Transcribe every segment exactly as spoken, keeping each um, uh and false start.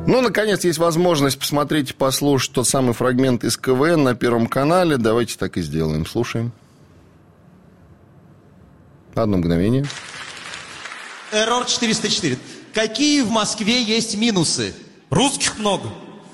Ну, наконец, есть возможность посмотреть и послушать тот самый фрагмент из КВН на Первом канале. Давайте так и сделаем. Слушаем. Одно мгновение. Эррор четыреста четыре. Какие в Москве есть минусы? Русских много.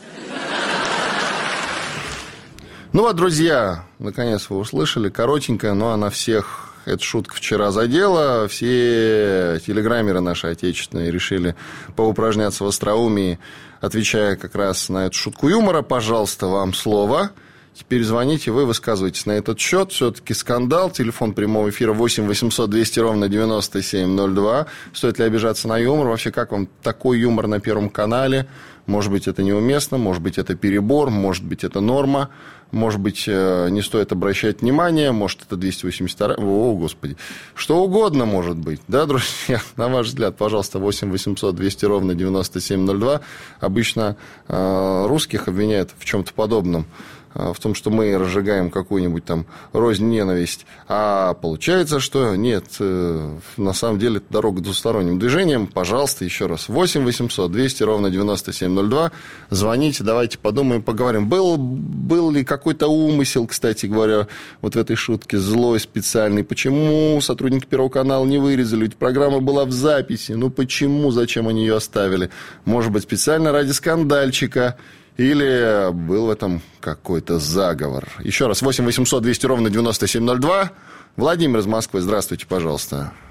Ну вот, друзья, наконец вы услышали. Коротенькая, но она всех... Эта шутка вчера задела. Все телеграммеры наши отечественные решили поупражняться в остроумии, отвечая как раз на эту шутку юмора. Пожалуйста, вам слово. Теперь звоните, вы высказываетесь на этот счет. Все-таки скандал. Телефон прямого эфира восемь восемьсот двести ровно девяносто семь ноль два. Стоит ли обижаться на юмор? Вообще, как вам такой юмор на Первом канале? Может быть, это неуместно, может быть, это перебор, может быть, это норма, может быть, не стоит обращать внимание, может, это двести восемьдесят два... О, Господи, что угодно может быть. Да, друзья, на ваш взгляд, пожалуйста, восемь восемьсот двести ровно девяносто семь ноль два. Обычно э, русских обвиняют в чем-то подобном, в том, что мы разжигаем какую-нибудь там рознь, ненависть. А получается, что нет, на самом деле это дорога к двусторонним движениям. Пожалуйста, еще раз. восемь восемьсот двести ровно девяносто семь ноль два. Звоните, давайте подумаем, поговорим. Был, был ли какой-то умысел, кстати говоря, вот в этой шутке, злой, специальный? Почему сотрудники Первого канала не вырезали? Ведь программа была в записи. Ну, почему? Зачем они ее оставили? Может быть, специально ради скандальчика? Или был в этом какой-то заговор? Еще раз, восемь восемьсот двести ровно девяносто семь ноль два. Владимир из Москвы, здравствуйте, пожалуйста.